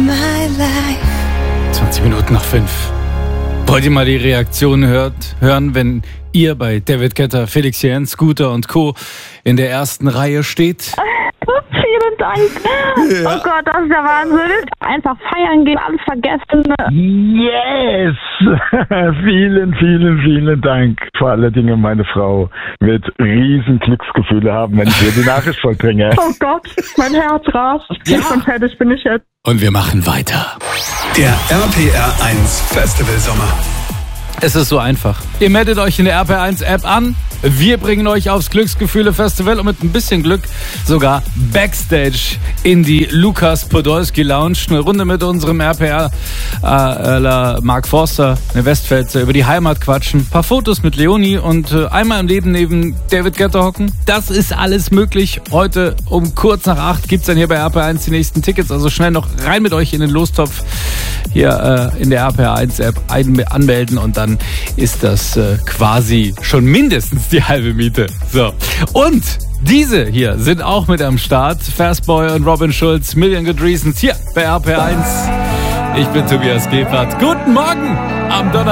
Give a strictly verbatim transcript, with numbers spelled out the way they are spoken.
my life. zwanzig Minuten nach fünf. Wollt ihr mal die Reaktion hört, hören, wenn ihr bei David Guetta, Felix Jähn, Scooter und Co. in der ersten Reihe steht? Vielen Dank. Ja. Oh Gott, das ist der Wahnsinn. Einfach feiern gehen, alles vergessen. Yes! vielen, vielen, vielen Dank. Vor allen Dingen meine Frau wird riesen Glücksgefühle haben, wenn ich ihr die Nachricht vollbringe. Oh Gott, mein Herz rast. Ja. Und fertig bin ich jetzt. Und wir machen weiter. Der R P R eins Festival Sommer. Es ist so einfach. Ihr meldet euch in der R P R eins App an. Wir bringen euch aufs Glücksgefühle Festival und mit ein bisschen Glück sogar Backstage in die Lukas Podolski Lounge. Eine Runde mit unserem R P R äh, Mark Forster, eine Westpfälzer, über die Heimat quatschen. Ein paar Fotos mit Leonie und äh, einmal im Leben neben David Guetta hocken. Das ist alles möglich. Heute um kurz nach acht gibt's dann hier bei R P R eins die nächsten Tickets. Also schnell noch rein mit euch in den Lostopf hier äh, in der R P R eins App ein- anmelden und dann ist das äh, quasi schon mindestens die halbe Miete. So. Und diese hier sind auch mit am Start. Fastboy und Robin Schulz, Million Good Reasons hier bei R P R eins. Ich bin Tobias Gebhardt. Guten Morgen am Donnerstag.